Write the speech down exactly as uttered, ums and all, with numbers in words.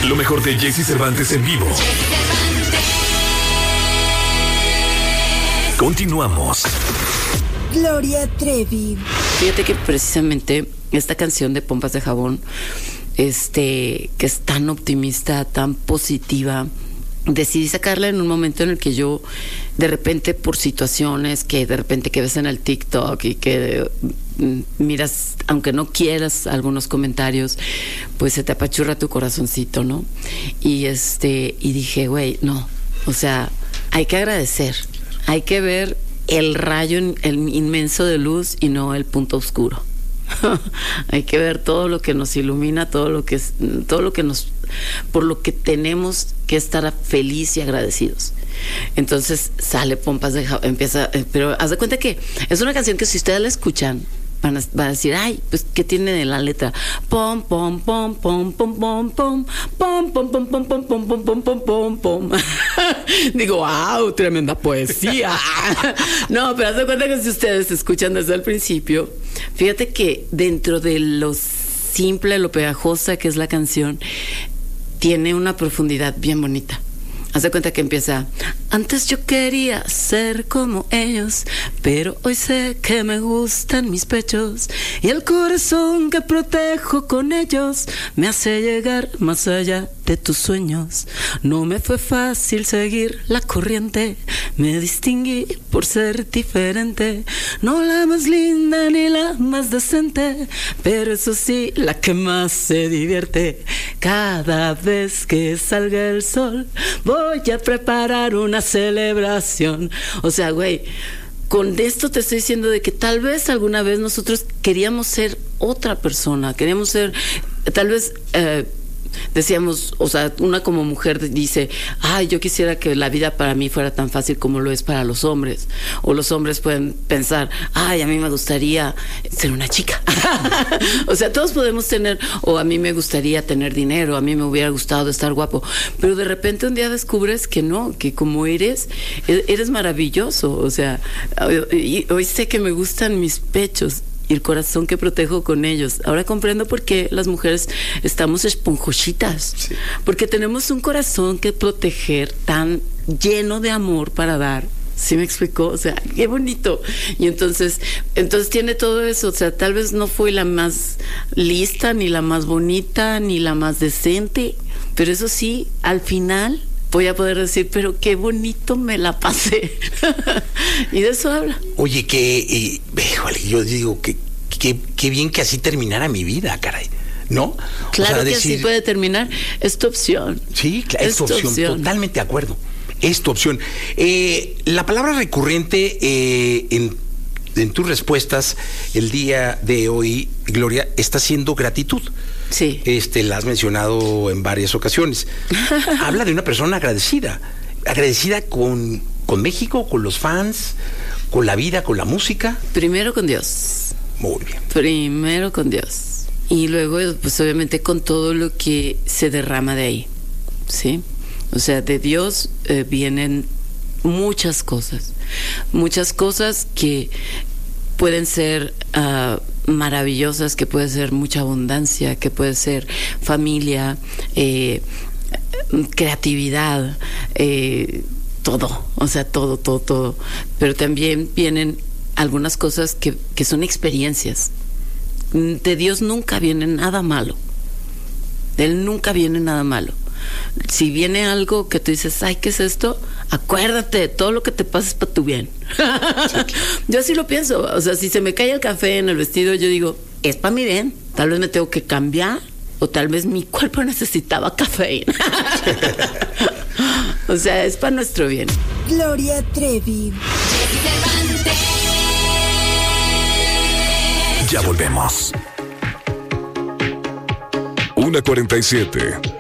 Lo mejor de Jesse Cervantes en vivo. Continuamos. Gloria Trevi. Fíjate que precisamente esta canción de Pompas de Jabón, este, que es tan optimista, tan positiva, decidí sacarla en un momento en el que yo, de repente, por situaciones que de repente que ves en el TikTok y que mm, miras, aunque no quieras algunos comentarios, pues se te apachurra tu corazoncito, ¿no? Y este, y dije, güey, no, o sea, hay que agradecer, hay que ver el rayo, el inmenso de luz y no el punto oscuro. Hay que ver todo lo que nos ilumina, todo lo que es, todo lo que nos, por lo que tenemos que estar feliz y agradecidos. Entonces sale Pompas de Jabón, empieza, pero haz de cuenta que es una canción que si ustedes la escuchan van a, van a decir, ay, pues ¿qué tiene de la letra? Pom pom pom pom pom pom pom pom pom pom pom pom pom pom pom pom pom pom. Digo, wow, tremenda poesía. No, pero haz de cuenta que si ustedes escuchan desde el principio, fíjate que dentro de lo simple, lo pegajosa que es la canción, tiene una profundidad bien bonita. Haz de cuenta que empieza: antes yo quería ser como ellos, pero hoy sé que me gustan mis pechos, y el corazón que protejo con ellos me hace llegar más allá de tus sueños. No me fue fácil seguir la corriente, me distinguí por ser diferente, no la más linda ni la más decente, pero eso sí, la que más se divierte. Cada vez que salga el sol voy a preparar una celebración. O sea, güey, con esto te estoy diciendo de que tal vez alguna vez nosotros queríamos ser otra persona, queríamos ser, tal vez eh, decíamos, o sea, una como mujer dice, ay, yo quisiera que la vida para mí fuera tan fácil como lo es para los hombres. O los hombres pueden pensar, ay, a mí me gustaría ser una chica. O sea, todos podemos tener, o a mí me gustaría tener dinero, a mí me hubiera gustado estar guapo, pero de repente un día descubres que no, que como eres, eres maravilloso. O sea, hoy, hoy sé que me gustan mis pechos y el corazón que protejo con ellos. Ahora comprendo por qué las mujeres estamos esponjositas, sí. Porque tenemos un corazón que proteger tan lleno de amor para dar. ¿Sí me explicó? O sea, qué bonito. Y entonces, entonces tiene todo eso. O sea, tal vez no fue la más lista, ni la más bonita, ni la más decente, pero eso sí, al final voy a poder decir, pero qué bonito me la pasé. Y de eso habla. Oye, que, eh, híjole, yo digo que qué bien que así terminara mi vida, caray, ¿no? Claro, o sea, que decir, así puede terminar. Es tu opción. Sí, claro, es, es tu opción. opción. Totalmente de acuerdo. Es tu opción. Eh, la palabra recurrente eh, en, en tus respuestas el día de hoy, Gloria, está siendo gratitud. Sí. Este, la has mencionado en varias ocasiones. Habla de una persona agradecida, agradecida con, con México, con los fans, con la vida, con la música. Primero con Dios. Muy bien. Primero con Dios. Y luego, pues obviamente con todo lo que se derrama de ahí, ¿sí? O sea, de Dios eh, vienen muchas cosas, muchas cosas que pueden ser uh, maravillosas, que puede ser mucha abundancia, que puede ser familia, eh, creatividad, eh, todo, o sea, todo, todo, todo. Pero también vienen algunas cosas que, que son experiencias. De Dios nunca viene nada malo. De Él nunca viene nada malo. Si viene algo que tú dices, ay, ¿qué es esto? Acuérdate, todo lo que te pasa es para tu bien. Sí, claro. Yo así lo pienso. O sea, si se me cae el café en el vestido, yo digo, es para mi bien. Tal vez me tengo que cambiar, o tal vez mi cuerpo necesitaba cafeína. O sea, es para nuestro bien. Gloria Trevi. Ya volvemos. una cuarenta y siete.